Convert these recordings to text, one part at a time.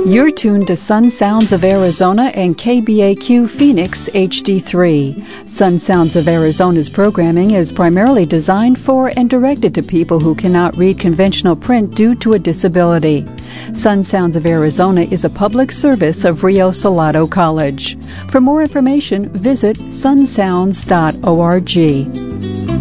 You're tuned to Sun Sounds of Arizona and KBAQ Phoenix HD3. Sun Sounds of Arizona's programming is primarily designed for and directed to people who cannot read conventional print due to a disability. Sun Sounds of Arizona is a public service of Rio Salado College. For more information, visit sunsounds.org.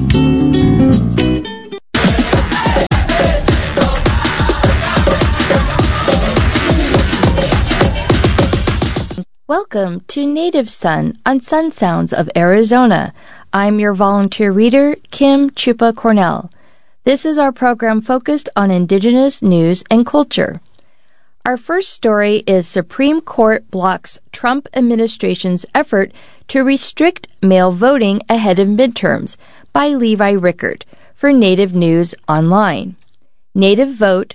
Welcome to Native Sun on Sun Sounds of Arizona. I'm your volunteer reader, Kim Chupa Cornell. This is our program focused on Indigenous news and culture. Our first story is Supreme Court blocks Trump administration's effort to restrict mail voting ahead of midterms by Levi Rickert for Native News Online. Native Vote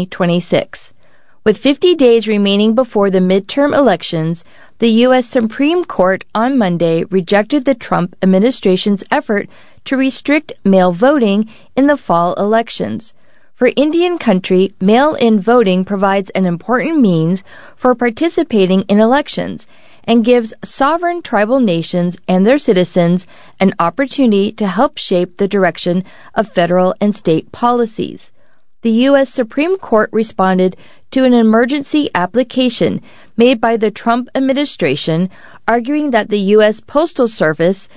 2026. With 50 days remaining before the midterm elections, the U.S. Supreme Court on Monday rejected the Trump administration's effort to restrict mail voting in the fall elections. For Indian country, mail-in voting provides an important means for participating in elections and gives sovereign tribal nations and their citizens an opportunity to help shape the direction of federal and state policies. The U.S. Supreme Court responded to an emergency application made by the Trump administration, arguing that the U.S. Postal Service,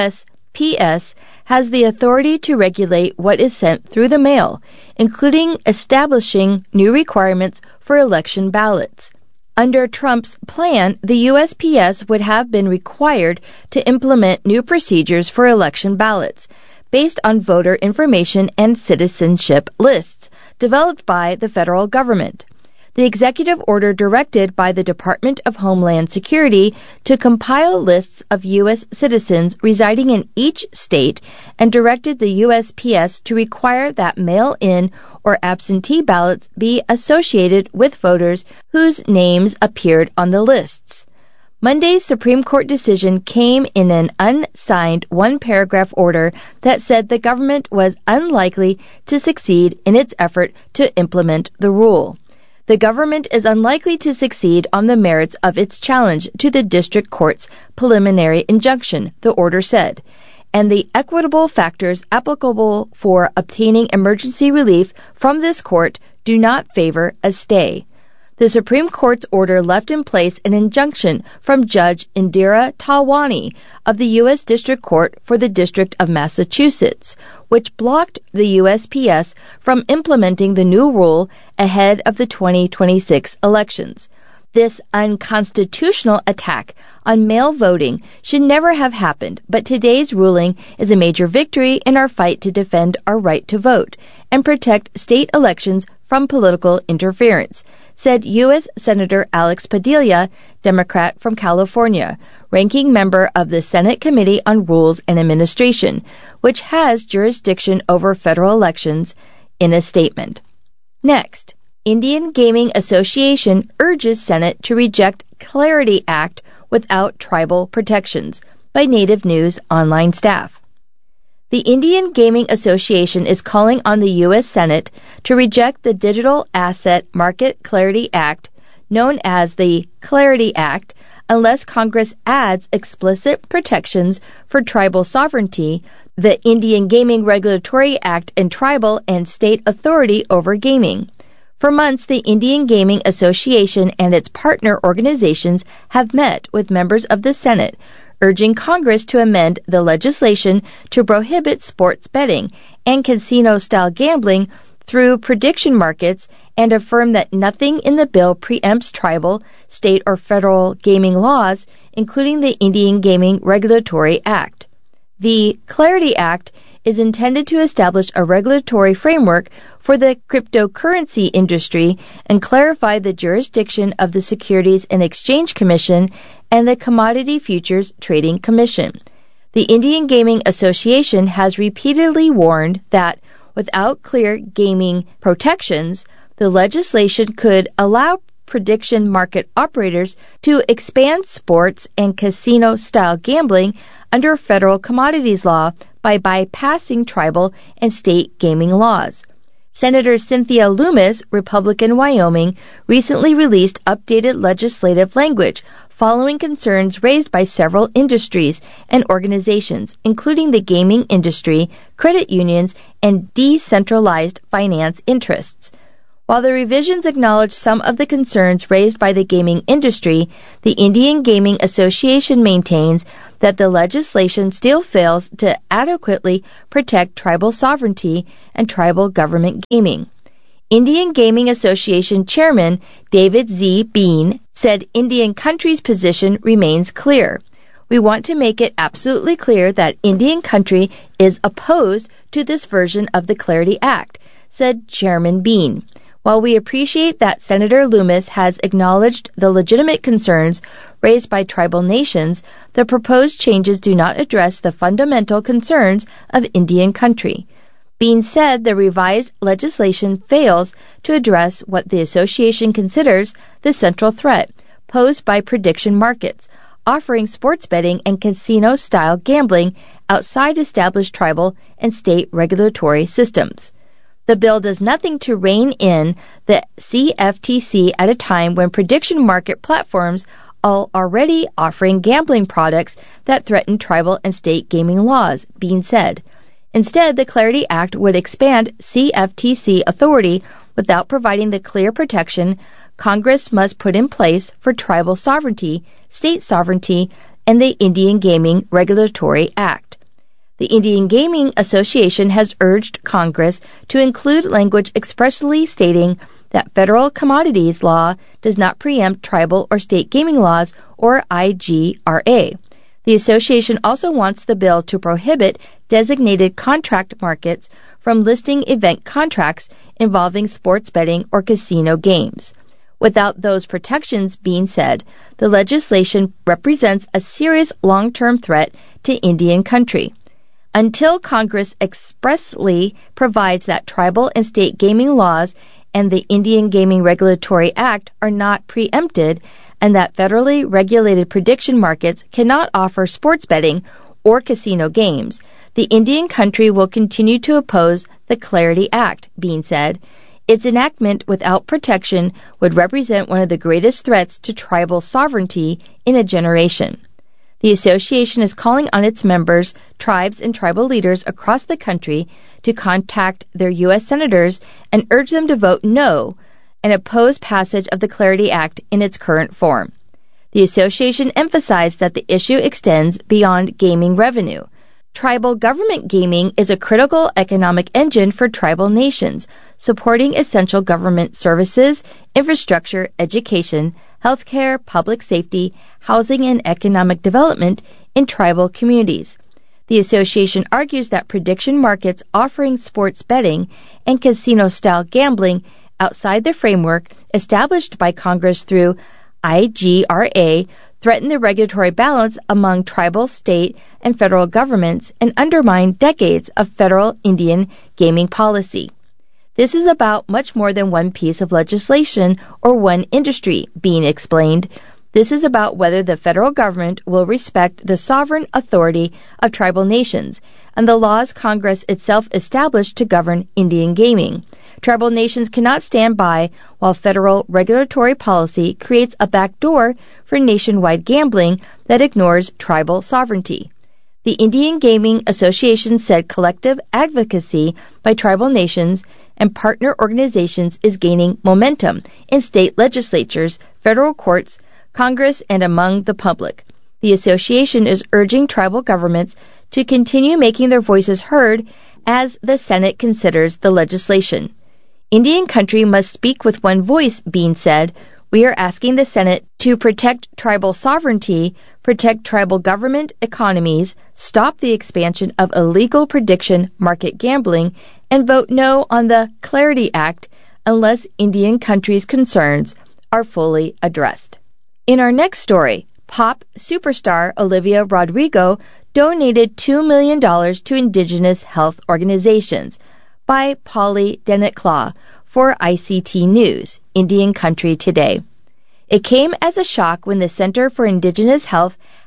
USPS, has the authority to regulate what is sent through the mail, including establishing new requirements for election ballots. Under Trump's plan, the USPS would have been required to implement new procedures for election ballots based on voter information and citizenship lists developed by the federal government. The executive order directed by the Department of Homeland Security to compile lists of U.S. citizens residing in each state and directed the USPS to require that mail-in or absentee ballots be associated with voters whose names appeared on the lists. Monday's Supreme Court decision came in an unsigned one-paragraph order that said the government was unlikely to succeed in its effort to implement the rule. The government is unlikely to succeed on the merits of its challenge to the district court's preliminary injunction, the order said, and the equitable factors applicable for obtaining emergency relief from this court do not favor a stay. The Supreme Court's order left in place an injunction from Judge Indira Talwani of the U.S. District Court for the District of Massachusetts, which blocked the USPS from implementing the new rule ahead of the 2026 elections. This unconstitutional attack on mail voting should never have happened, but today's ruling is a major victory in our fight to defend our right to vote and protect state elections from political interference, said U.S. Senator Alex Padilla, Democrat from California, ranking member of the Senate Committee on Rules and Administration, which has jurisdiction over federal elections, in a statement. Next, Indian Gaming Association urges Senate to reject Clarity Act without tribal protections by Native News Online staff. The Indian Gaming Association is calling on the U.S. Senate to reject the Digital Asset Market Clarity Act, known as the Clarity Act, unless Congress adds explicit protections for tribal sovereignty, the Indian Gaming Regulatory Act, and tribal and state authority over gaming. For months, the Indian Gaming Association and its partner organizations have met with members of the Senate, urging Congress to amend the legislation to prohibit sports betting and casino-style gambling through prediction markets and affirm that nothing in the bill preempts tribal, state, or federal gaming laws, including the Indian Gaming Regulatory Act. The Clarity Act is intended to establish a regulatory framework for the cryptocurrency industry and clarify the jurisdiction of the Securities and Exchange Commission and the Commodity Futures Trading Commission. The Indian Gaming Association has repeatedly warned that without clear gaming protections, the legislation could allow prediction market operators to expand sports and casino-style gambling under federal commodities law by bypassing tribal and state gaming laws. Senator Cynthia Lummis, Republican Wyoming, recently released updated legislative language following concerns raised by several industries and organizations, including the gaming industry, credit unions, and decentralized finance interests. While the revisions acknowledge some of the concerns raised by the gaming industry, the Indian Gaming Association maintains that the legislation still fails to adequately protect tribal sovereignty and tribal government gaming. Indian Gaming Association Chairman David Z. Bean said Indian Country's position remains clear. We want to make it absolutely clear that Indian Country is opposed to this version of the Clarity Act, said Chairman Bean. While we appreciate that Senator Lummis has acknowledged the legitimate concerns raised by tribal nations, the proposed changes do not address the fundamental concerns of Indian Country. Bean said the revised legislation fails to address what the association considers the central threat posed by prediction markets, offering sports betting and casino-style gambling outside established tribal and state regulatory systems. The bill does nothing to rein in the CFTC at a time when prediction market platforms are already offering gambling products that threaten tribal and state gaming laws, Bean said. Instead, the Clarity Act would expand CFTC authority without providing the clear protection Congress must put in place for tribal sovereignty, state sovereignty, and the Indian Gaming Regulatory Act. The Indian Gaming Association has urged Congress to include language expressly stating that federal commodities law does not preempt tribal or state gaming laws or IGRA. The association also wants the bill to prohibit designated contract markets from listing event contracts involving sports betting or casino games. Without those protections, Bean said, the legislation represents a serious long-term threat to Indian Country. Until Congress expressly provides that tribal and state gaming laws and the Indian Gaming Regulatory Act are not preempted and that federally regulated prediction markets cannot offer sports betting or casino games, the Indian Country will continue to oppose the Clarity Act, Bean said. Its enactment without protection would represent one of the greatest threats to tribal sovereignty in a generation. The association is calling on its members, tribes, and tribal leaders across the country to contact their U.S. senators and urge them to vote no and oppose passage of the Clarity Act in its current form. The association emphasized that the issue extends beyond gaming revenue. Tribal government gaming is a critical economic engine for tribal nations, supporting essential government services, infrastructure, education, healthcare, public safety, housing, and economic development in tribal communities. The association argues that prediction markets offering sports betting and casino-style gambling outside the framework established by Congress through IGRA threaten the regulatory balance among tribal, state, and federal governments and undermine decades of federal Indian gaming policy. This is about much more than one piece of legislation or one industry, Bean explained. This is about whether the federal government will respect the sovereign authority of tribal nations and the laws Congress itself established to govern Indian gaming. Tribal nations cannot stand by while federal regulatory policy creates a backdoor for nationwide gambling that ignores tribal sovereignty. The Indian Gaming Association said collective advocacy by tribal nations and partner organizations is gaining momentum in state legislatures, federal courts, Congress, and among the public. The association is urging tribal governments to continue making their voices heard as the Senate considers the legislation. Indian Country must speak with one voice, Bean said. We are asking the Senate to protect tribal sovereignty, protect tribal government economies, stop the expansion of illegal prediction market gambling, and vote no on the Clarity Act unless Indian Country's concerns are fully addressed. In our next story, pop superstar Olivia Rodrigo donated $2 million to indigenous health organizations, by Polly Dennett-Claw for ICT News, Indian Country Today. It came as a shock when the Center for Indigenous Health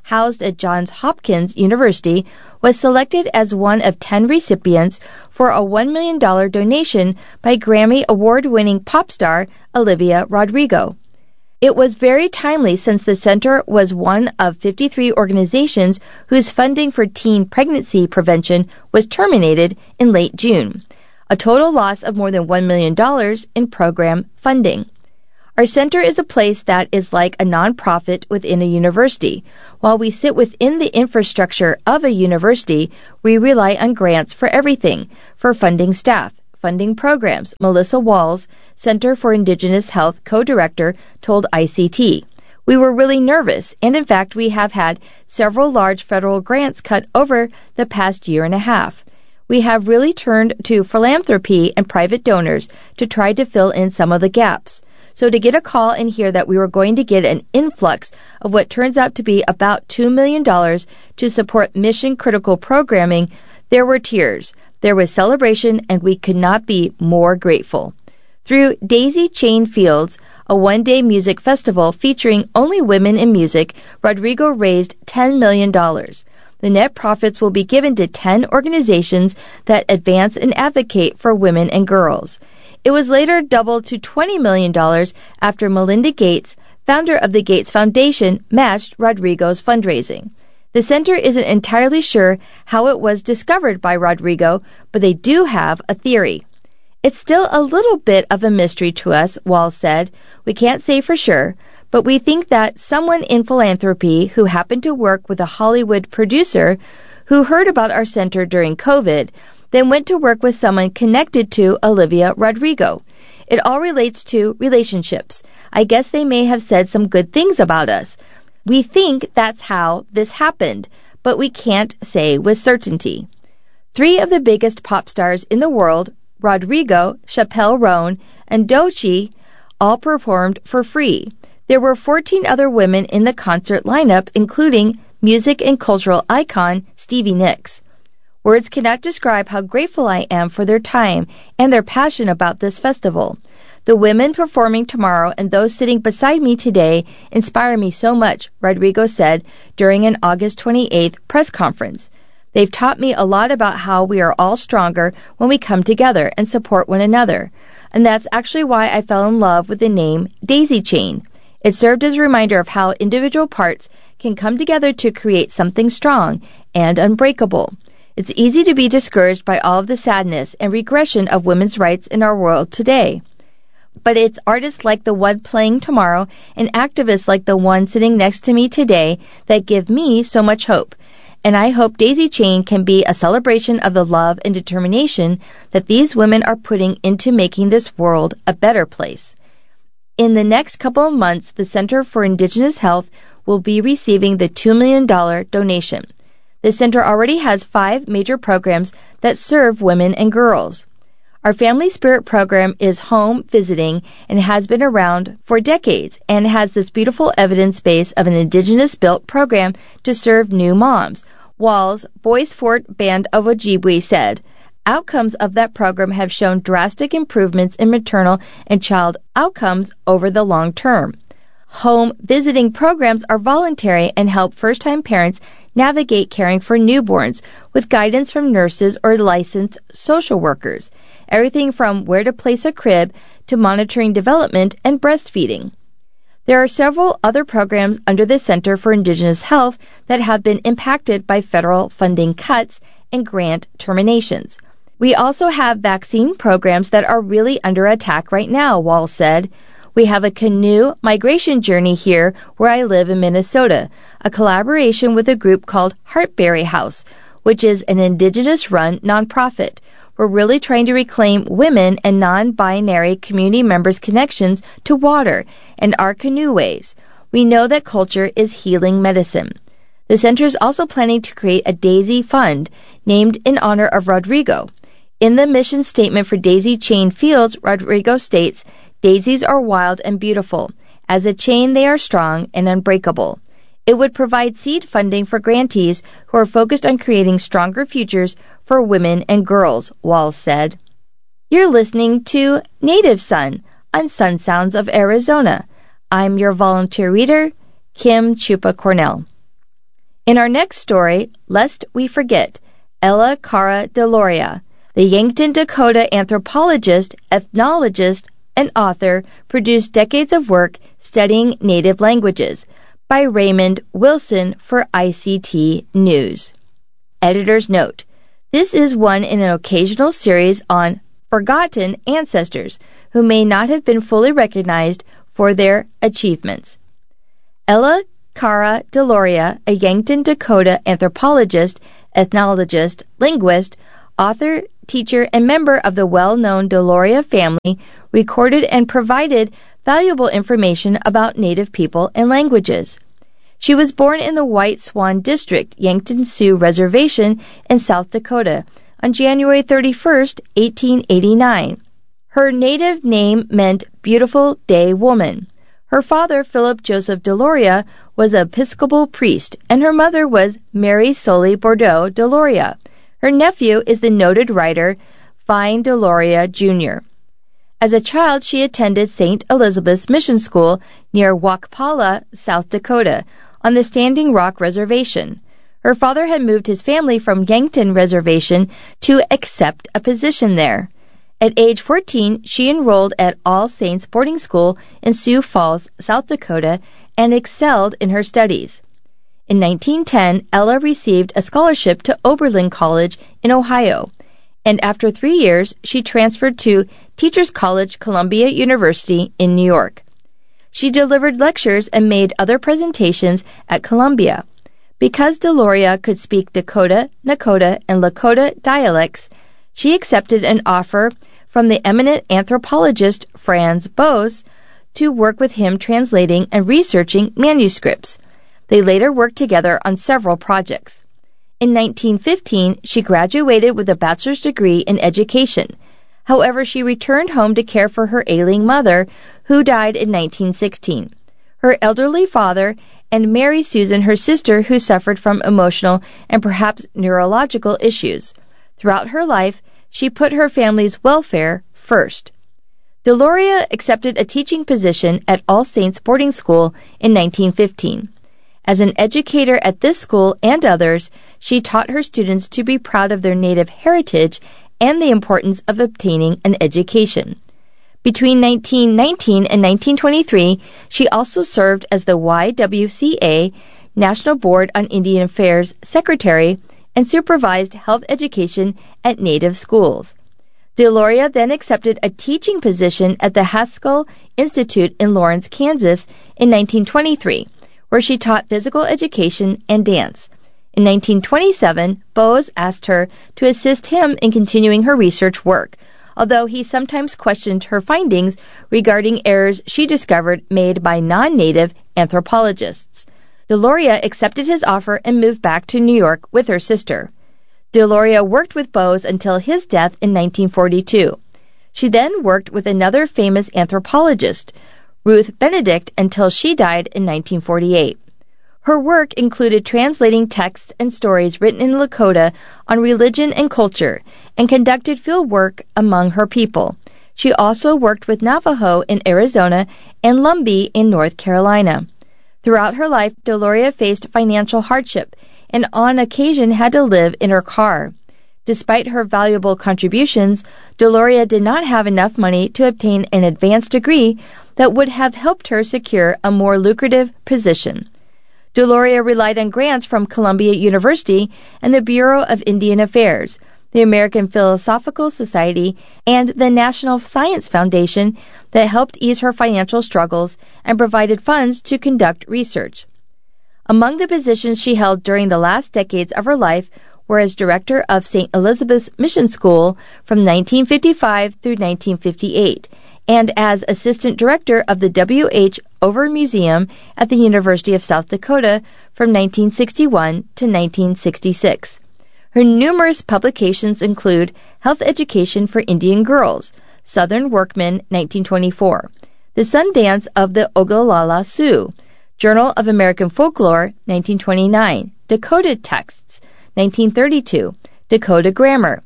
housed at Johns Hopkins University, was selected as one of 10 recipients for a $1 million donation by Grammy Award-winning pop star Olivia Rodrigo. It was very timely since the center was one of 53 organizations whose funding for teen pregnancy prevention was terminated in late June, a total loss of more than $1 million in program funding. Our center is a place that is like a nonprofit within a university. While we sit within the infrastructure of a university, we rely on grants for everything, for funding staff, funding programs, Melissa Walls, Center for Indigenous Health co-director, told ICT. We were really nervous, and in fact we have had several large federal grants cut over the past year and a half. We have really turned to philanthropy and private donors to try to fill in some of the gaps. So to get a call and hear that we were going to get an influx of what turns out to be about $2 million to support mission-critical programming, there were tears. There was celebration, and we could not be more grateful. Through Daisy Chain Fields, a one-day music festival featuring only women in music, Rodrigo raised $10 million. The net profits will be given to 10 organizations that advance and advocate for women and girls. It was later doubled to $20 million after Melinda Gates, founder of the Gates Foundation, matched Rodrigo's fundraising. The center isn't entirely sure how it was discovered by Rodrigo, but they do have a theory. It's still a little bit of a mystery to us, Walls said. We can't say for sure, but we think that someone in philanthropy who happened to work with a Hollywood producer who heard about our center during COVID then went to work with someone connected to Olivia Rodrigo. It all relates to relationships. I guess they may have said some good things about us. We think that's how this happened, but we can't say with certainty. 3 of the biggest pop stars in the world, Rodrigo, Chappelle Roan, and Doechii, all performed for free. There were 14 other women in the concert lineup, including music and cultural icon Stevie Nicks. Words cannot describe how grateful I am for their time and their passion about this festival. The women performing tomorrow and those sitting beside me today inspire me so much, Rodrigo said during an August 28th press conference. They've taught me a lot about how we are all stronger when we come together and support one another. And that's actually why I fell in love with the name Daisy Chain. It served as a reminder of how individual parts can come together to create something strong and unbreakable. It's easy to be discouraged by all of the sadness and regression of women's rights in our world today. But it's artists like the one playing tomorrow and activists like the one sitting next to me today that give me so much hope. And I hope Daisy Chain can be a celebration of the love and determination that these women are putting into making this world a better place. In the next couple of months, the Center for Indigenous Health will be receiving the $2 million donation. The center already has 5 major programs that serve women and girls. Our Family Spirit program is home visiting and has been around for decades and has this beautiful evidence base of an Indigenous-built program to serve new moms. Walls, Bois Forte Band of Ojibwe, said, outcomes of that program have shown drastic improvements in maternal and child outcomes over the long term. Home visiting programs are voluntary and help first-time parents navigate caring for newborns with guidance from nurses or licensed social workers, everything from where to place a crib to monitoring development and breastfeeding. There are several other programs under the Center for Indigenous Health that have been impacted by federal funding cuts and grant terminations. We also have vaccine programs that are really under attack right now, Walls said. We have a canoe migration journey here where I live in Minnesota, a collaboration with a group called Heartberry House, which is an Indigenous-run nonprofit. We're really trying to reclaim women and non-binary community members' connections to water and our canoe ways. We know that culture is healing medicine. The center is also planning to create a Daisy Fund named in honor of Rodrigo. In the mission statement for Daisy Chain Fields, Rodrigo states, "Daisies are wild and beautiful. As a chain, they are strong and unbreakable." It would provide seed funding for grantees who are focused on creating stronger futures for women and girls, Walls said. You're listening to Native Son on Sun Sounds of Arizona. I'm your volunteer reader, Kim Chupa Cornell. In our next story, Lest We Forget, Ella Cara DeLauria, the Yankton, Dakota anthropologist, ethnologist, and author, produced decades of work studying native languages, by Raymond Wilson for ICT News. Editor's note: this is one in an occasional series on forgotten ancestors who may not have been fully recognized for their achievements. Ella Cara DeLauria, a Yankton, Dakota anthropologist, ethnologist, linguist, author, teacher, and member of the well-known DeLauria family, recorded and provided valuable information about Native people and languages. She was born in the White Swan District, Yankton Sioux Reservation in South Dakota on January 31, 1889. Her native name meant Beautiful Day Woman. Her father, Philip Joseph DeLauria, was an Episcopal priest, and her mother was Mary Sully Bordeaux DeLauria. Her nephew is the noted writer Vine DeLauria, Jr. As a child, she attended St. Elizabeth's Mission School near Wakpala, South Dakota, on the Standing Rock Reservation. Her father had moved his family from Yankton Reservation to accept a position there. At age 14, she enrolled at All Saints Boarding School in Sioux Falls, South Dakota, and excelled in her studies. In 1910, Ella received a scholarship to Oberlin College in Ohio, and after 3 years, she transferred to Teachers College, Columbia University in New York. She delivered lectures and made other presentations at Columbia. Because DeLauria could speak Dakota, Nakota, and Lakota dialects, she accepted an offer from the eminent anthropologist Franz Boas to work with him translating and researching manuscripts. They later worked together on several projects. In 1915, she graduated with a bachelor's degree in education. However, she returned home to care for her ailing mother, who died in 1916, her elderly father, and Mary Susan, her sister, who suffered from emotional and perhaps neurological issues. Throughout her life, she put her family's welfare first. DeLauria accepted a teaching position at All Saints Boarding School in 1915. As an educator at this school and others, she taught her students to be proud of their native heritage and the importance of obtaining an education. Between 1919 and 1923, she also served as the YWCA National Board on Indian Affairs Secretary and supervised health education at Native schools. DeLauria then accepted a teaching position at the Haskell Institute in Lawrence, Kansas in 1923, where she taught physical education and dance. In 1927, Boas asked her to assist him in continuing her research work, although he sometimes questioned her findings regarding errors she discovered made by non-native anthropologists. DeLauria accepted his offer and moved back to New York with her sister. DeLauria worked with Boas until his death in 1942. She then worked with another famous anthropologist, Ruth Benedict, until she died in 1948. Her work included translating texts and stories written in Lakota on religion and culture, and conducted field work among her people. She also worked with Navajo in Arizona and Lumbee in North Carolina. Throughout her life, DeLauria faced financial hardship and on occasion had to live in her car. Despite her valuable contributions, DeLauria did not have enough money to obtain an advanced degree that would have helped her secure a more lucrative position. DeLauria relied on grants from Columbia University and the Bureau of Indian Affairs, the American Philosophical Society, and the National Science Foundation that helped ease her financial struggles and provided funds to conduct research. Among the positions she held during the last decades of her life were as director of St. Elizabeth's Mission School from 1955 through 1958, and as assistant director of the W.H. Over Museum at the University of South Dakota from 1961 to 1966. Her numerous publications include Health Education for Indian Girls, Southern Workman, 1924, The Sundance of the Ogallala Sioux, Journal of American Folklore, 1929, Dakota Texts, 1932, Dakota Grammar,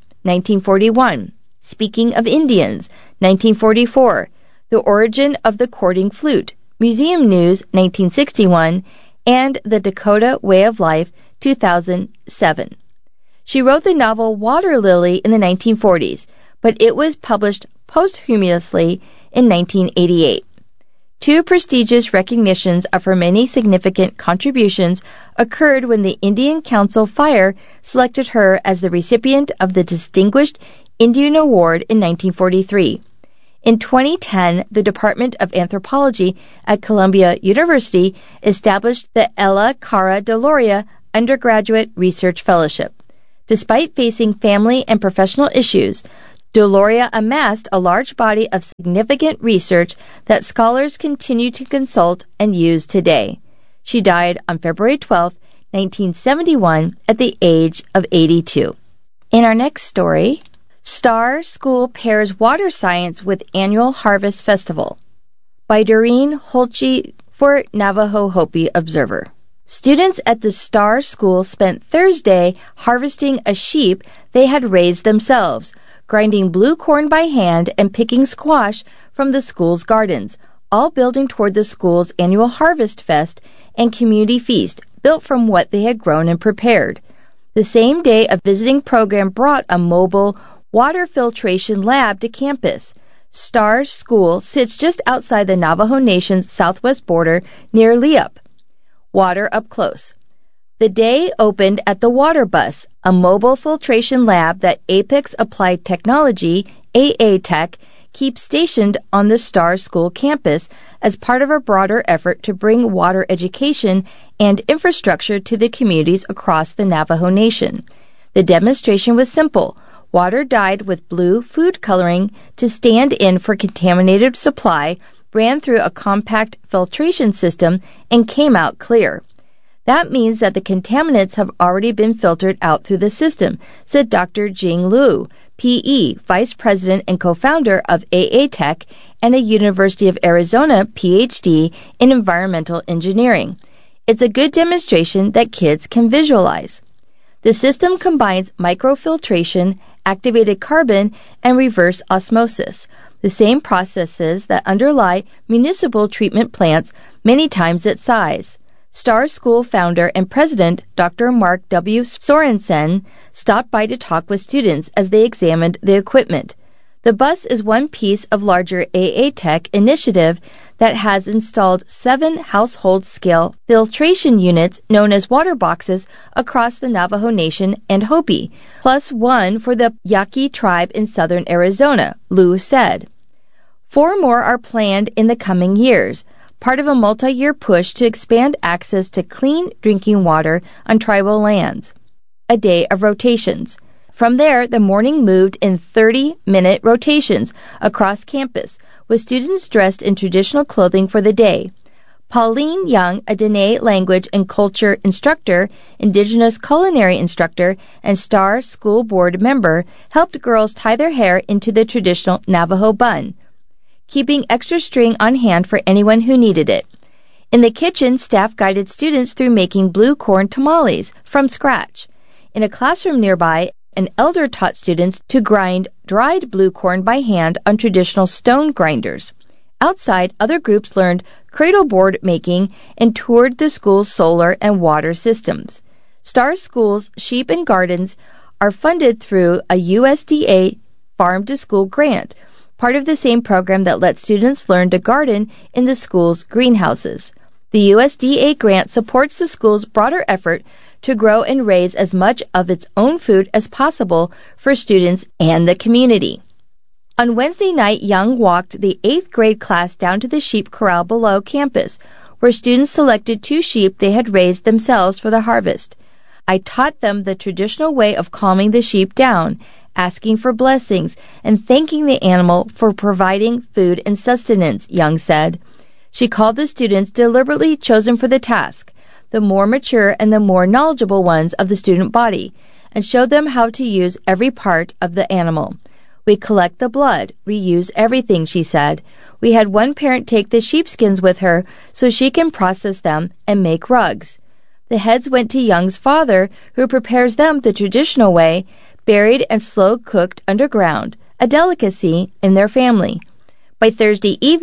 1941, Speaking of Indians, 1944, The Origin of the Courting Flute, Museum News, 1961, and The Dakota Way of Life, 2007. She wrote the novel Water Lily in the 1940s, but it was published posthumously in 1988. Two prestigious recognitions of her many significant contributions occurred when the Indian Council Fire selected her as the recipient of the Distinguished Indian Award in 1943. In 2010, the Department of Anthropology at Columbia University established the Ella Cara Deloria Undergraduate Research Fellowship. Despite facing family and professional issues, Deloria amassed a large body of significant research that scholars continue to consult and use today. She died on February 12, 1971, at the age of 82. In our next story, Star School pairs water science with annual Harvest Festival, by Doreen Holtze for Navajo Hopi Observer. Students at the Star School spent Thursday harvesting a sheep they had raised themselves, grinding blue corn by hand and picking squash from the school's gardens, all building toward the school's annual Harvest Fest and community feast built from what they had grown and prepared. The same day, a visiting program brought a mobile water filtration lab to campus. Star School sits just outside the Navajo Nation's southwest border near Liup. Water up close. The day opened at the Water Bus, a mobile filtration lab that Apex Applied Technology, AA Tech, keeps stationed on the Star School campus as part of a broader effort to bring water education and infrastructure to the communities across the Navajo Nation. The demonstration was simple. Water dyed with blue food coloring to stand in for contaminated supply ran through a compact filtration system and came out clear. That means that the contaminants have already been filtered out through the system, said Dr. Jing Liu, PE, Vice President and co-founder of AA Tech and a University of Arizona PhD in Environmental Engineering. It's a good demonstration that kids can visualize. The system combines microfiltration, activated carbon, and reverse osmosis, the same processes that underlie municipal treatment plants many times its size. Star School founder and president Dr. Mark W. Sorensen stopped by to talk with students as they examined the equipment. The bus is one piece of larger AA Tech initiative that has installed 7 household-scale filtration units known as water boxes across the Navajo Nation and Hopi, plus one for the Yaqui tribe in southern Arizona, Liu said. 4 more are planned in the coming years, part of a multi-year push to expand access to clean drinking water on tribal lands. A day of rotations. From there, the morning moved in 30-minute rotations across campus, with students dressed in traditional clothing for the day. Pauline Young, a Dene language and culture instructor, Indigenous culinary instructor, and Star School Board member, helped girls tie their hair into the traditional Navajo bun, keeping extra string on hand for anyone who needed it. In the kitchen, staff guided students through making blue corn tamales from scratch. In a classroom nearby, an elder taught students to grind dried blue corn by hand on traditional stone grinders. Outside, other groups learned cradle board making and toured the school's solar and water systems. Star School's sheep and gardens are funded through a USDA farm-to-school grant, part of the same program that lets students learn to garden in the school's greenhouses. The USDA grant supports the school's broader effort to grow and raise as much of its own food as possible for students and the community. On Wednesday night, Young walked the 8th grade class down to the sheep corral below campus, where students selected 2 sheep they had raised themselves for the harvest. I taught them the traditional way of calming the sheep down, asking for blessings, and thanking the animal for providing food and sustenance, Young said. She called the students deliberately chosen for the task, the more mature and the more knowledgeable ones of the student body, and showed them how to use every part of the animal. We collect the blood. We use everything, she said. We had one parent take the sheepskins with her so she can process them and make rugs. The heads went to Young's father, who prepares them the traditional way, buried and slow-cooked underground, a delicacy in their family. By Thursday evening,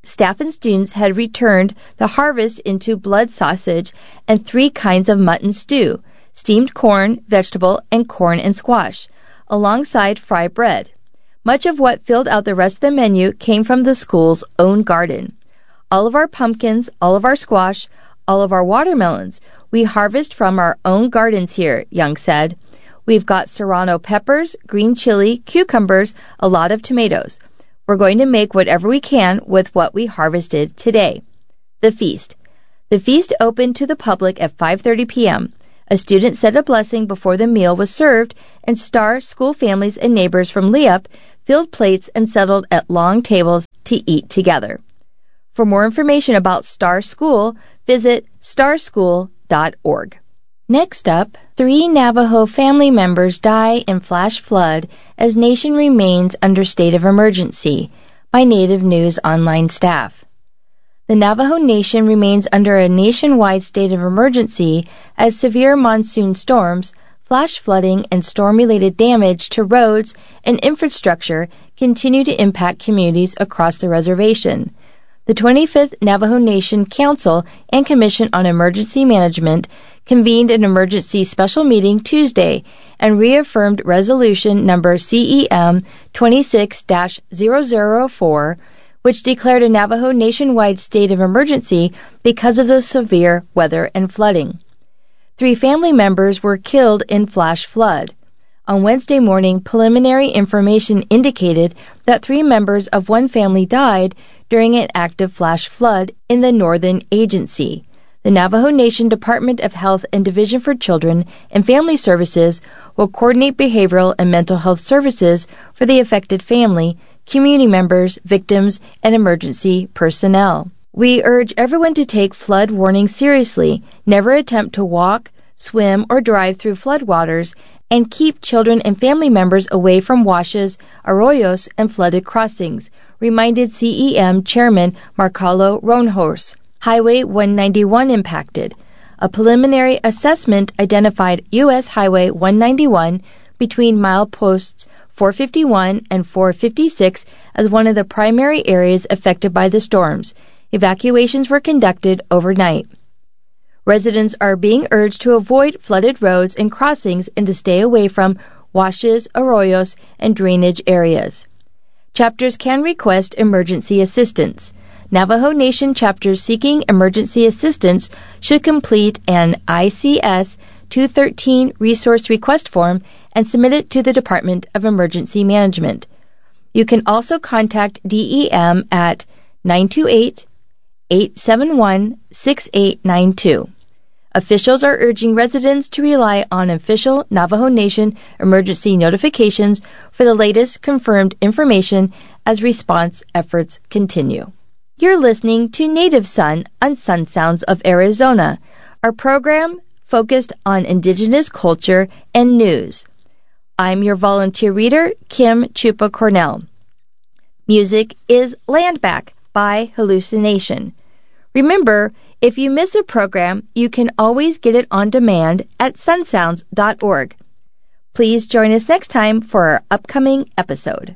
Staff and students had returned the harvest into blood sausage and 3 kinds of mutton stew, steamed corn, vegetable, and corn and squash, alongside fry bread. Much of what filled out the rest of the menu came from the school's own garden. All of our pumpkins, all of our squash, all of our watermelons, we harvest from our own gardens here, Young said. We've got serrano peppers, green chili, cucumbers, a lot of tomatoes. We're going to make whatever we can with what we harvested today. The feast. The feast opened to the public at 5:30 p.m. A student said a blessing before the meal was served, and Star school families and neighbors from Leop filled plates and settled at long tables to eat together. For more information about Star School, visit starschool.org. Next up, 3 Navajo family members die in flash flood as nation remains under state of emergency by Native News Online staff. The Navajo Nation remains under a nationwide state of emergency as severe monsoon storms, flash flooding, and storm-related damage to roads and infrastructure continue to impact communities across the reservation. The 25th Navajo Nation Council and Commission on Emergency Management convened an emergency special meeting Tuesday and reaffirmed Resolution number CEM 26-004, which declared a Navajo nationwide state of emergency because of the severe weather and flooding. 3 family members were killed in flash flood. On Wednesday morning, preliminary information indicated that 3 members of one family died during an active flash flood in the Northern Agency. The Navajo Nation Department of Health and Division for Children and Family Services will coordinate behavioral and mental health services for the affected family, community members, victims, and emergency personnel. We urge everyone to take flood warning seriously, never attempt to walk, swim, or drive through floodwaters, and keep children and family members away from washes, arroyos, and flooded crossings, reminded CEM Chairman Marcelo Ronhorst. Highway 191 impacted. A preliminary assessment identified U.S. Highway 191 between mileposts 451 and 456 as one of the primary areas affected by the storms. Evacuations were conducted overnight. Residents are being urged to avoid flooded roads and crossings and to stay away from washes, arroyos, and drainage areas. Chapters can request emergency assistance. Navajo Nation chapters seeking emergency assistance should complete an ICS 213 resource request form and submit it to the Department of Emergency Management. You can also contact DEM at 928-871-6892. Officials are urging residents to rely on official Navajo Nation emergency notifications for the latest confirmed information as response efforts continue. You're listening to Native Son on Sun Sounds of Arizona, our program focused on indigenous culture and news. I'm your volunteer reader, Kim Chupa Cornell. Music is Land Back by Hallucination. Remember, if you miss a program, you can always get it on demand at sunsounds.org. Please join us next time for our upcoming episode.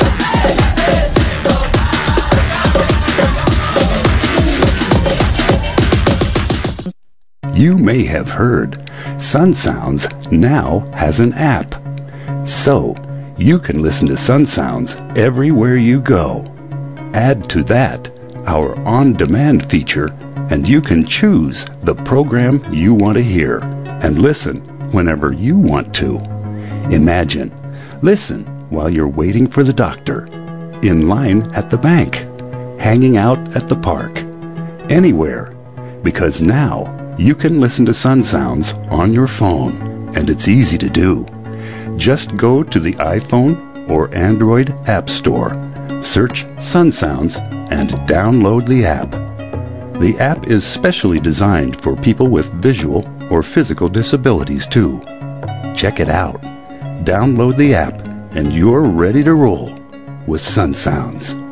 You may have heard Sun Sounds now has an app. So, you can listen to Sun Sounds everywhere you go. Add to that our on-demand feature, and you can choose the program you want to hear and listen whenever you want to. Imagine, listen while you're waiting for the doctor, in line at the bank, hanging out at the park, anywhere, because now you can listen to Sun Sounds on your phone, and it's easy to do. Just go to the iPhone or Android App Store, search Sun Sounds, and download the app. The app is specially designed for people with visual or physical disabilities, too. Check it out. Download the app, and you're ready to roll with Sun Sounds.